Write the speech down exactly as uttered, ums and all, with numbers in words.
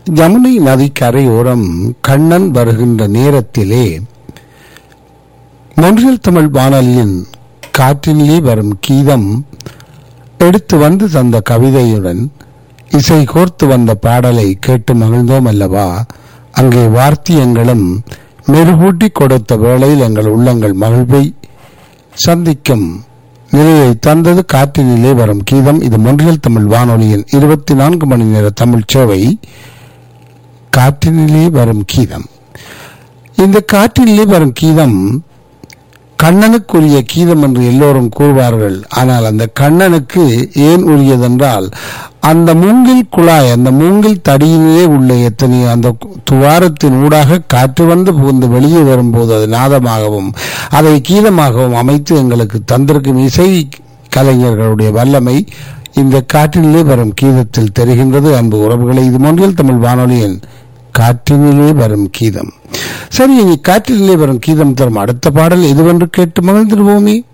யமுனை நதி கரையோரம் கண்ணன் வருகின்ற நேரத்திலே மொன்றியல் தமிழ் வானொலியின் காற்றினிலே வரும் கீதம் எடுத்து வந்து தந்த கவிதையுடன் இசை கோர்த்து வந்த பாடலை கேட்டு மகிழ்ந்தோம் அல்லவா. அங்கே வார்த்தியங்களும் மெருகூட்டி கொடுத்த வேளையில் எங்கள் உள்ளங்கள் மகிழ்வை சந்திக்கும் நிலையை தந்தது காற்றினிலே வரும் கீதம். இது மொன்றியல் தமிழ் வானொலியின் இருபத்தி நான்கு மணி நேர தமிழ் சேவை காற்றினிலே வரும் கீதம். இந்த காற்றினிலே வரும் கீதம் கண்ணனுக்குரிய கீதம் என்று எல்லோரும் கூறுவார்கள். ஆனால் அந்த கண்ணனுக்கு ஏன் உரியதென்றால் அந்த மூங்கில் குழாய், அந்த மூங்கில் தடியிலே உள்ள எத்தனையோ அந்த துவாரத்தின் ஊடாக காற்று வந்து புகுந்து வெளியே வரும்போது அது நாதமாகவும் அதை கீதமாகவும் அமைத்து எங்களுக்கு தந்திருக்கும் இசை கலைஞர்களுடைய வல்லமை இந்த காற்றினிலே வரும் கீதத்தில் தெரிகின்றது. அன்பு உறவுகளை, இது மொன்றியல் தமிழ் வானொலியின் காற்றினிலே வரும் கீதம். சரி, இனி காற்றினிலே வரும் கீதம் தரும் அடுத்த பாடல் எதுவென்று கேட்டு மகிழ்ந்திருவோமே.